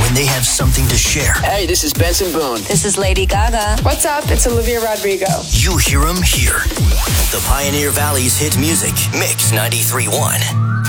when they have something to share. Hey, this is Benson Boone. This is Lady Gaga. What's up? It's Olivia Rodrigo. You hear them here. The Pioneer Valley's hit music, Mix 93.1.